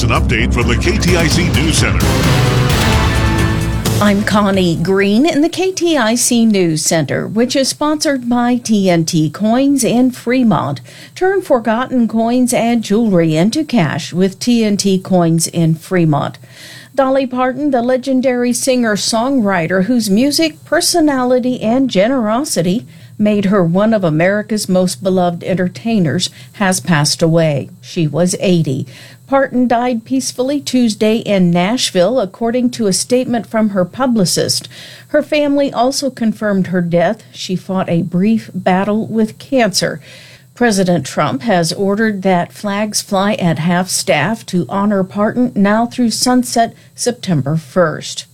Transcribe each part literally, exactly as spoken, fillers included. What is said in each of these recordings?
an update from the K T I C News Center. I'm Connie Green in the K T I C News Center, which is sponsored by T N T Coins in Fremont. Turn forgotten coins and jewelry into cash with T N T Coins in Fremont. Dolly Parton, the legendary singer-songwriter whose music, personality, and generosity made her one of America's most beloved entertainers, has passed away. She was eighty. Parton died peacefully Tuesday in Nashville, according to a statement from her publicist. Her family also confirmed her death. She fought a brief battle with cancer. President Trump has ordered that flags fly at half-staff to honor Parton now through sunset September first.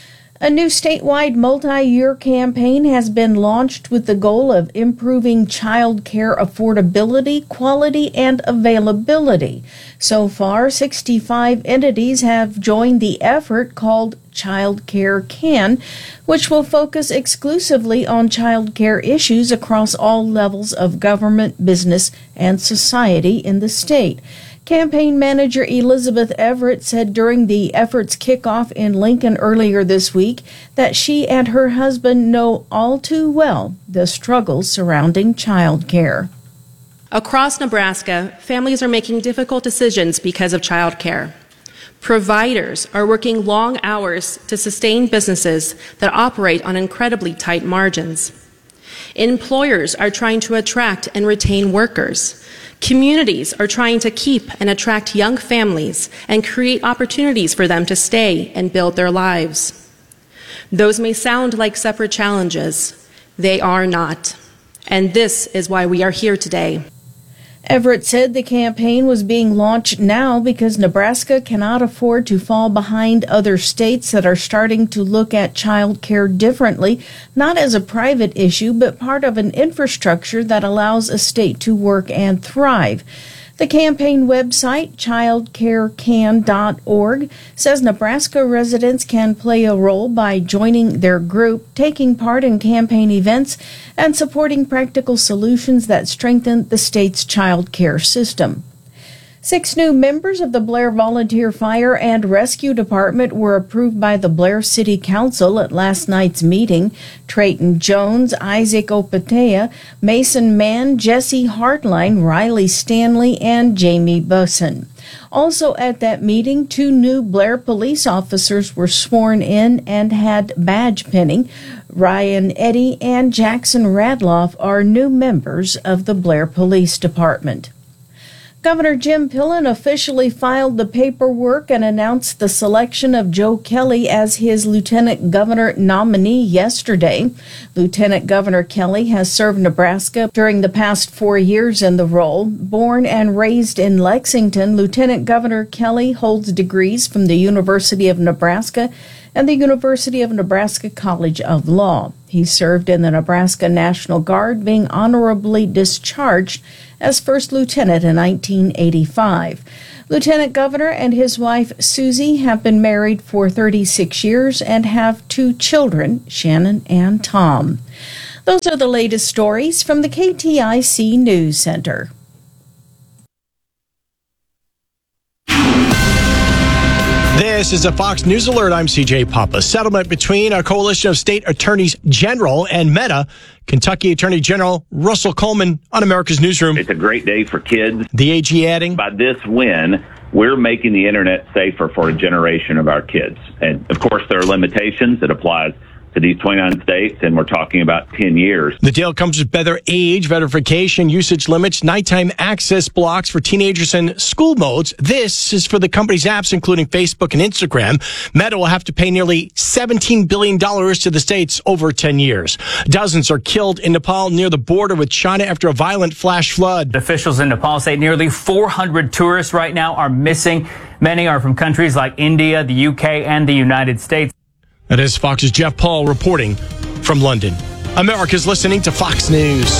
A new statewide multi-year campaign has been launched with the goal of improving child care affordability, quality, and availability. So far, sixty-five entities have joined the effort called Child Care Can, which will focus exclusively on child care issues across all levels of government, business, and society in the state. Campaign manager Elizabeth Everett said during the effort's kickoff in Lincoln earlier this week that she and her husband know all too well the struggles surrounding child care. Across Nebraska, families are making difficult decisions because of child care. Providers are working long hours to sustain businesses that operate on incredibly tight margins. Employers are trying to attract and retain workers. Communities are trying to keep and attract young families and create opportunities for them to stay and build their lives. Those may sound like separate challenges. They are not. And this is why we are here today. Everett said the campaign was being launched now because Nebraska cannot afford to fall behind other states that are starting to look at child care differently, not as a private issue, but part of an infrastructure that allows a state to work and thrive. The campaign website, child care can dot org, says Nebraska residents can play a role by joining their group, taking part in campaign events, and supporting practical solutions that strengthen the state's child care system. Six new members of the Blair Volunteer Fire and Rescue Department were approved by the Blair City Council at last night's meeting. Trayton Jones, Isaac Opatea, Mason Mann, Jesse Hartline, Riley Stanley, and Jamie Busson. Also at that meeting, two new Blair police officers were sworn in and had badge pinning. Ryan Eddy and Jackson Radloff are new members of the Blair Police Department. Governor Jim Pillen officially filed the paperwork and announced the selection of Joe Kelly as his lieutenant governor nominee yesterday. Lieutenant Governor Kelly has served Nebraska during the past four years in the role. Born and raised in Lexington, Lieutenant Governor Kelly holds degrees from the University of Nebraska and the University of Nebraska College of Law. He served in the Nebraska National Guard, being honorably discharged as first lieutenant in nineteen eighty-five. Lieutenant Governor and his wife, Susie, have been married for thirty-six years and have two children, Shannon and Tom. Those are the latest stories from the K T I C News Center. This is a Fox News Alert. I'm C J Papa. Settlement between a coalition of state attorneys general and Meta. Kentucky Attorney General Russell Coleman on America's Newsroom. It's a great day for kids. The A G adding, by this win, we're making the internet safer for a generation of our kids. And of course, there are limitations that applies to these twenty-nine states, and we're talking about ten years. The deal comes with better age verification, usage limits, nighttime access blocks for teenagers and school modes. This is for the company's apps, including Facebook and Instagram. Meta will have to pay nearly seventeen billion dollars to the states over ten years. Dozens are killed in Nepal near the border with China after a violent flash flood. Officials in Nepal say nearly four hundred tourists right now are missing. Many are from countries like India, the U K, and the United States. That is Fox's Jeff Paul reporting from London. America's listening to Fox News.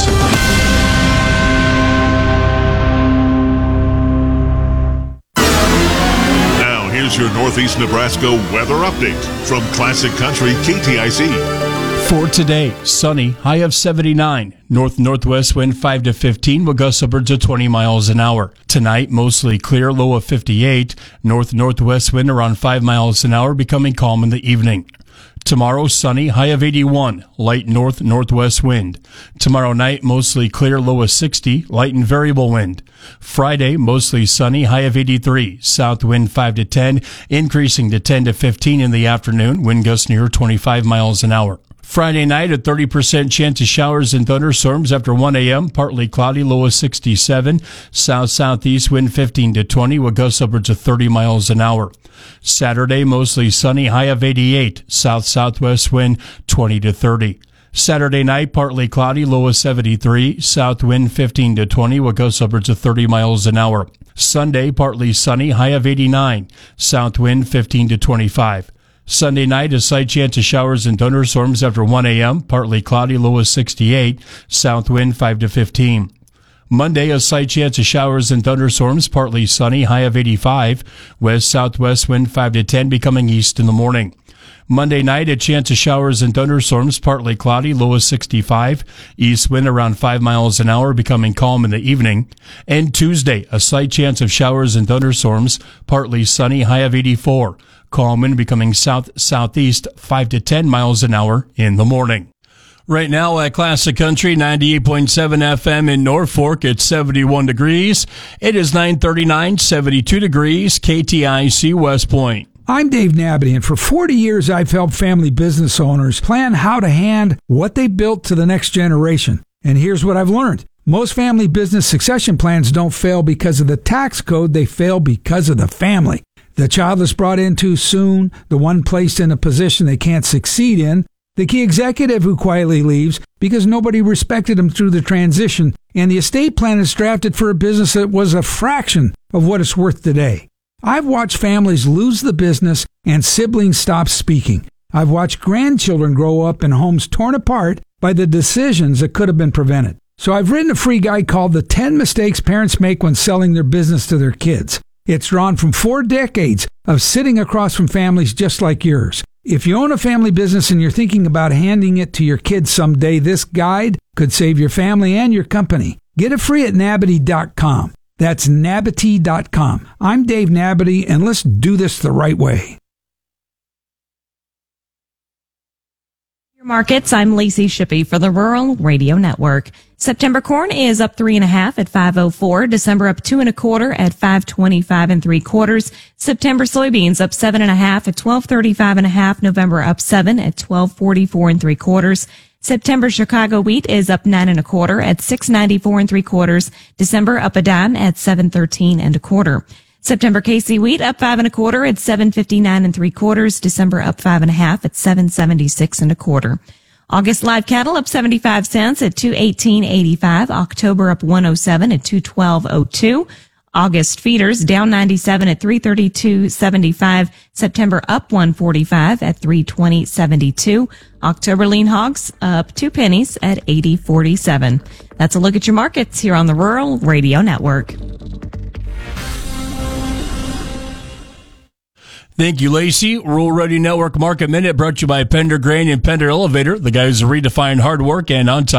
Now, here's your Northeast Nebraska weather update from Classic Country K T I C. For today, sunny, high of seventy-nine. North-northwest wind five to fifteen will gust upwards to twenty miles an hour. Tonight, mostly clear, low of fifty-eight. North-northwest wind around five miles an hour, becoming calm in the evening. Tomorrow, sunny, high of eighty-one, light north-northwest wind. Tomorrow night, mostly clear, low of sixty, light and variable wind. Friday, mostly sunny, high of eighty-three, south wind five to ten, increasing to ten to fifteen in the afternoon, wind gusts near twenty-five miles an hour. Friday night, a thirty percent chance of showers and thunderstorms after one a.m., partly cloudy, low of sixty-seven. South-southeast wind fifteen to twenty, will gust upwards of thirty miles an hour. Saturday, mostly sunny, high of eighty-eight. South-southwest wind twenty to thirty. Saturday night, partly cloudy, low of seventy-three. South wind fifteen to twenty, will gust upwards of thirty miles an hour. Sunday, partly sunny, high of eighty-nine. South wind fifteen to twenty-five. Sunday night, a slight chance of showers and thunderstorms after one a.m., partly cloudy, low of sixty-eight, south wind five to fifteen. Monday, a slight chance of showers and thunderstorms, partly sunny, high of eighty-five, west-southwest wind five to ten, becoming east in the morning. Monday night, a chance of showers and thunderstorms, partly cloudy, low of sixty-five, east wind around five miles an hour, becoming calm in the evening. And Tuesday, a slight chance of showers and thunderstorms, partly sunny, high of eighty-four. Calm wind becoming south-southeast, five to ten miles an hour in the morning. Right now at Classic Country, ninety-eight point seven F M in Norfolk, it's seventy-one degrees. It is nine thirty-nine, seventy-two degrees, K T I C West Point. I'm Dave Nabby, and for forty years I've helped family business owners plan how to hand what they built to the next generation. And here's what I've learned. Most family business succession plans don't fail because of the tax code, they fail because of the family. The child is brought in too soon, the one placed in a position they can't succeed in, the key executive who quietly leaves because nobody respected him through the transition, and the estate plan is drafted for a business that was a fraction of what it's worth today. I've watched families lose the business and siblings stop speaking. I've watched grandchildren grow up in homes torn apart by the decisions that could have been prevented. So I've written a free guide called The ten Mistakes Parents Make When Selling Their Business to Their Kids. It's drawn from four decades of sitting across from families just like yours. If you own a family business and you're thinking about handing it to your kids someday, this guide could save your family and your company. Get it free at Nabity dot com. That's Nabity dot com. I'm Dave Nabity, and let's do this the right way. Markets, I'm Lacey Shippey for the Rural Radio Network. September corn is up three and a half at five oh four. December up two and a quarter at five twenty-five and three quarters. September soybeans up seven and a half at twelve thirty-five and a half. November up seven at twelve forty-four and three quarters. September Chicago wheat is up nine and a quarter at six ninety-four and three quarters. December up a dime at seven thirteen and a quarter. September K C wheat up five and a quarter at seven fifty-nine and three quarters. December up five and a half at seven seventy-six and a quarter. August live cattle up seventy-five cents at two eighteen eighty-five. October up one oh seven at two twelve oh two. August feeders down ninety-seven at three thirty-two seventy-five. September up one forty-five at three twenty seventy-two. October lean hogs up two pennies at eighty forty-seven. That's a look at your markets here on the Rural Radio Network. Thank you, Lacey. Rural Radio Network Market Minute brought to you by Pender Grain and Pender Elevator, the guys who redefine hard work and on-time